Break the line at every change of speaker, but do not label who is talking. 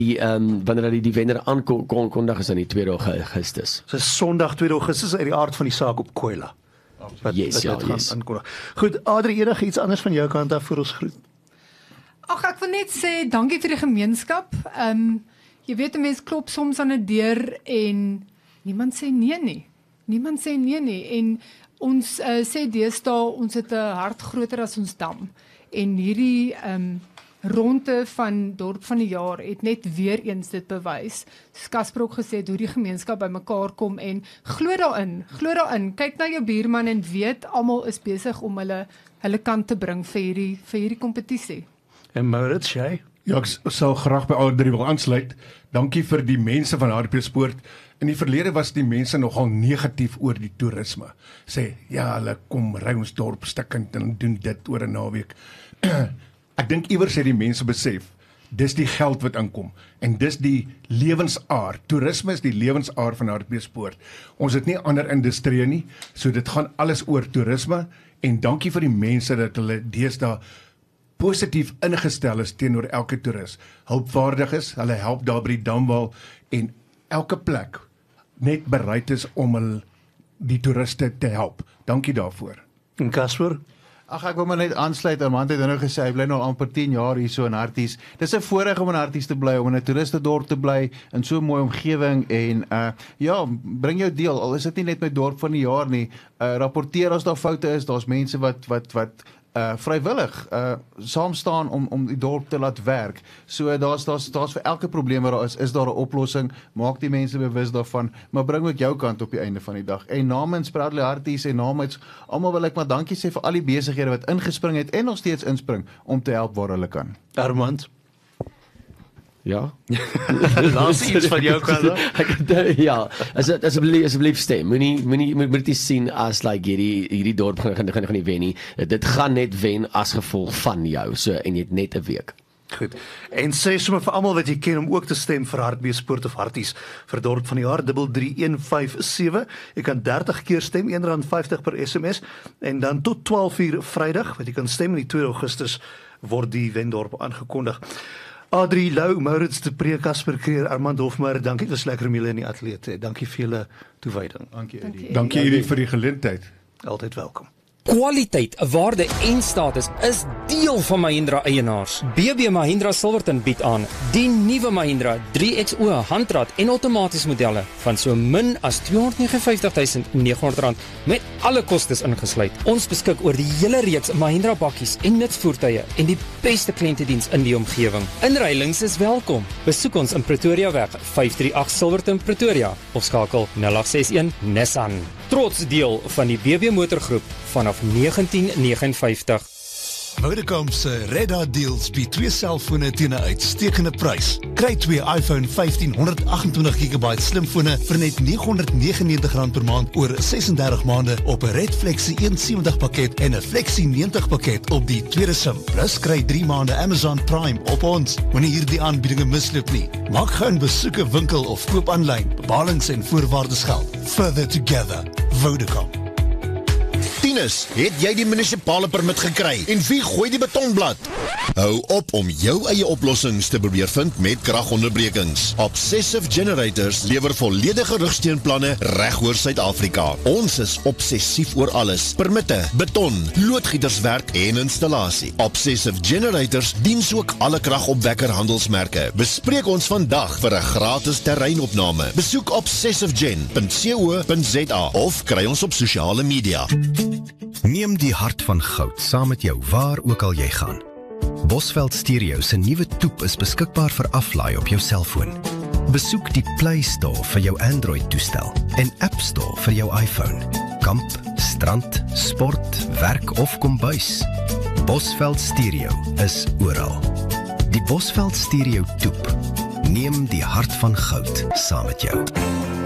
wanneer die wenner aankondig is aan die 2 Augustus.
So Sondag 2 Augustus uit die aard van die saak op Kwela.
Yes.
Goed, Adrie, enige iets anders van jou kant af voor ons groet?
Ag, ek wil net sê dankie vir die gemeenskap. Jy weet 'n mens klop soms aan 'n deur en niemand sê nee nie. Niemand sê nee nie en ons sê deesdae ons het 'n hart groter as ons dam. En hierdie ronde van dorp van die jaar het net weer eens dit bewys. Casper ook gesê hoe die gemeenskap bymekaar kom en glo daarin. Kyk na jou buurman en weet almal is besig om hulle kant te bring vir hierdie kompetisie.
En Maurits, jy?
Ja, ek sal graag by Adrie wil aansluit. Dankie vir die mense van Hartbeespoort. In die verlede was die mense nogal negatief oor die toerisme. Sê, ja, hulle kom ry ons dorp stikkend en doen dit oor 'n naweek. Ek dink iewers het die mense besef, dis die geld wat inkom en dis die lewensaard. Toerisme is die lewensaard van Hartbeespoort. Ons het nie ander industrie nie, so dit gaan alles oor toerisme en dankie vir die mense dat hulle deesdae positief ingestel is teenoor elke toerist. Hulpvaardig is, hulle help daar by die damwal en elke plek net bereid is om die toeriste te help. Dankie daarvoor.
En Casper?
Ag, ek wil maar net aansluit. Armand het nou gesê hy bly nou amper 10 jaar hier so in Harties. Dis 'n voorreg om in Harties te bly, om in 'n toeristedorp te bly in so 'n mooi omgewing en ja, bring jou deel. Al is dit nie net met dorp van die jaar nie. Rapporteer as daar foute is. Daar's mense wat vrywillig saam staan om die dorp te laat werk. So daar's vir elke probleem wat daar is daar 'n oplossing. Maak die mense bewus daarvan, maar bring ook jou kant op die einde van die dag. En namens Proudly Harties en namens almal wil ek maar dankie sê vir al die besighede wat ingespring het en nog steeds inspring om te help waar hulle kan.
Armand?
Ja.
Laat iets van jou kant.
Ja, asseblief stem. Moet dit sien as like hierdie dorp gaan nie wen nie. Dit gaan net wen as gevolg van jou. So en jy het net 'n week.
Goed. En sê sommer vir almal wat jy ken om ook te stem vir Hartbeespoort of Harties vir dorp van die jaar 33157. Jy kan 30 keer stem, R1.50 per SMS en dan tot 12:00 Vrydag wat jy kan stem. Die 2 Augustus word die wendorp aangekondig. Adrie Lou, Maurits de Pre, Casper Creer, Armand Hofmeyer, dankie, dit was lekker om julle in die ateljee. Dankie vir julle toewyding.
Dankie Eddie vir die geleentheid.
Altyd welkom.
Kwaliteit, waarde en status is deel van Mahindra eienaars. BB Mahindra Silverton bied aan die nuwe Mahindra 3XO handrat en outomaties modelle van so min as R259.900 met alle kostes ingesluit. Ons beskik oor die hele reeks Mahindra bakkies en nutsvoertuie en die beste kliëntediens in die omgewing. Inruilings is welkom. Besoek ons in Pretoria weg 538 Silverton Pretoria of skakel 0861 Nissan. Trots deel van die BB motorgroep vanaf 1959.
Vodacom se Red Dot Deals bied 2 selfone teen 'n uitstekende prys. Kry 2 iPhone 15 128GB slimfone vir net R999 per maand oor 36 maande op 'n Red Flexi 170 pakket en 'n Flexi 90 pakket op die tweede SIM. Plus kry 3 maande Amazon Prime op ons. Moenie hierdie aanbiedinge misloop nie. Maak gou 'n besoek 'n winkel of koop aanlyn. Bepalings en voorwaardes geld. Further together. Vodacom.
Tinus, het jy die munisipale permit gekry? En wie gooi die betonblad? Hou op om jou eie oplossings te probeer vind met kragonderbrekings. Obsessive Generators lewer volledige rugsteunplanne reg oor Suid-Afrika. Ons is obsessief oor alles. Permitte, beton, loodgieterswerk en installasie. Obsessive Generators diens ook alle kragopwekker handelsmerke. Bespreek ons vandag vir 'n gratis terreinopname. Besoek obsessivegen.co.za of kry ons op sosiale media.
Neem die hart van goud saam met jou waar ook al jy gaan. Bosveld Stereo se nuwe toep is beskikbaar vir aflaai op jou selfoon. Besoek die Play Store vir jou Android-toestel en App Store vir jou iPhone. Kamp, strand, sport, werk of kombuis. Bosveld Stereo is oral. Die Bosveld Stereo toep. Neem die hart van goud saam met jou.